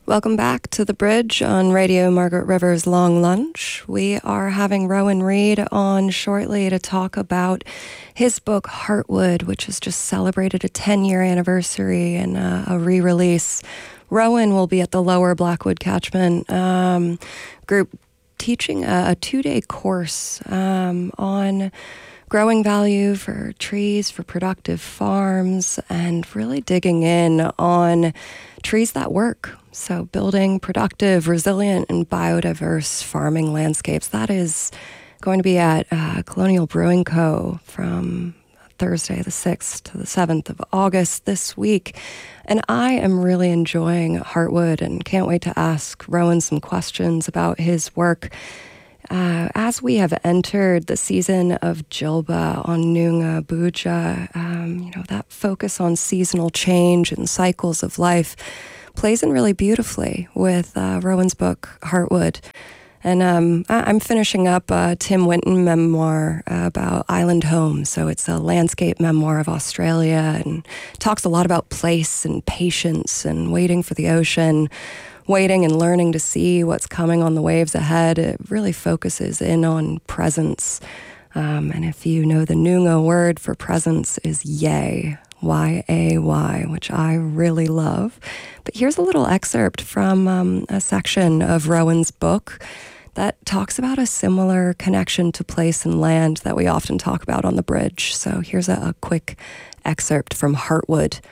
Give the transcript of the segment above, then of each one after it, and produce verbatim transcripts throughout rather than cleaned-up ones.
Welcome back to The Bridge on Radio Margaret River's Long Lunch. We are having Rowan Reed on shortly to talk about his book Heartwood, which has just celebrated a ten-year anniversary and uh, a re-release. Rowan will be at the Lower Blackwood Catchment um, group teaching a, a two-day course um, on growing value for trees, for productive farms, and really digging in on trees that work. So building productive, resilient, and biodiverse farming landscapes. That is going to be at uh, Colonial Brewing Co. from Thursday the sixth to the seventh of August this week. And I am really enjoying Heartwood and can't wait to ask Rowan some questions about his work. Uh, as we have entered the season of Jilba on Noongar Boodja, um, you know, that focus on seasonal change and cycles of life plays in really beautifully with uh, Rowan's book, Heartwood. And um, I- I'm finishing up a Tim Winton memoir uh, about island homes. So it's a landscape memoir of Australia and talks a lot about place and patience and waiting for the ocean, waiting and learning to see what's coming on the waves ahead. It really focuses in on presence. Um, and if you know the Noongar word for presence is yay, Y A Y, which I really love. But here's a little excerpt from um, a section of Rowan's book that talks about a similar connection to place and land that we often talk about on The Bridge. So here's a, a quick excerpt from Heartwood.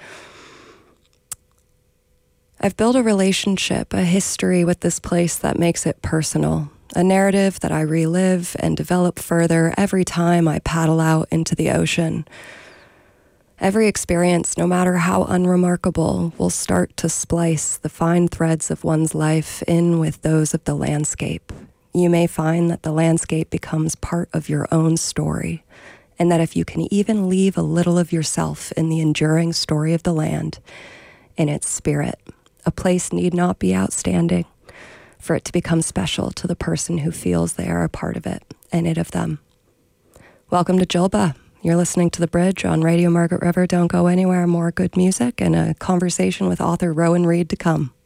I've built a relationship, a history with this place that makes it personal, a narrative that I relive and develop further every time I paddle out into the ocean. Every experience, no matter how unremarkable, will start to splice the fine threads of one's life in with those of the landscape. You may find that the landscape becomes part of your own story, and that if you can even leave a little of yourself in the enduring story of the land, in its spirit, a place need not be outstanding for it to become special to the person who feels they are a part of it and it of them. Welcome to Jilba. You're listening to The Bridge on Radio Margaret River. Don't go anywhere. More good music and a conversation with author Rowan Reed to come.